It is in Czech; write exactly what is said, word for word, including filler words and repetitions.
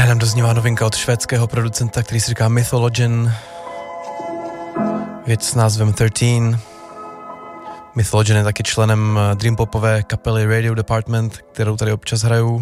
nám doznívá novinka od švédského producenta, který se říká Mythologen. Věc s názvem třináct. Mythologen je taky členem dreampopové kapely Radio Department, kterou tady občas hrajou.